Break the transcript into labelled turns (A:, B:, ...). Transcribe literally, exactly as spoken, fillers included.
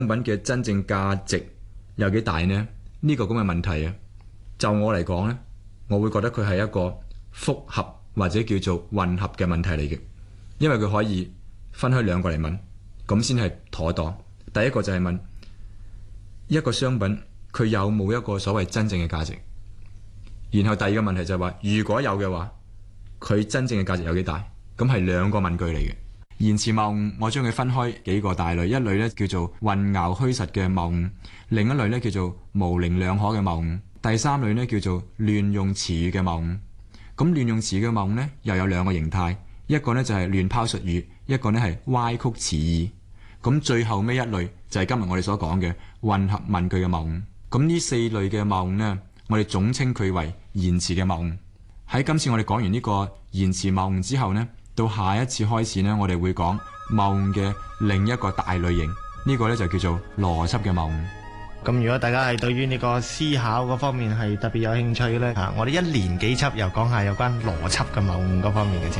A: 品嘅真正價值有幾大呢？呢個咁嘅問題啊，就我嚟講呢，我會覺得佢係一個複合或者叫做混合嘅問題嚟嘅，因為佢可以分開兩個嚟問，咁先係妥當。第一個就係問一個商品佢有冇一個所謂真正嘅價值，然後第二個問題就係話，如果有嘅話，佢真正嘅價值有幾大？咁係兩個問句嚟嘅。言辭謬誤，我將佢分開幾個大類，一類咧叫做混淆虛實嘅謬誤，另一類咧叫做模棱兩可嘅謬誤，第三類咧叫做亂用詞語嘅謬誤。咁亂用詞語嘅謬誤咧又有兩個形態，一個咧就係亂拋術語，一個咧係歪曲詞意。咁最後尾一類就係今日我哋所講嘅混合問句嘅謬誤。咁呢四類嘅謬誤呢，我哋總稱佢為言辭嘅謬誤。喺今次我哋講完呢個言辭謬誤之後呢，到下一次開始呢，我哋會講謬誤嘅另一個大類型，呢、這個呢就叫做邏輯嘅謬誤。
B: 咁如果大家係對於呢個思考嗰方面係特別有興趣呢，啊，我哋一連幾輯又講下有關邏輯嘅謬誤嗰方面嘅情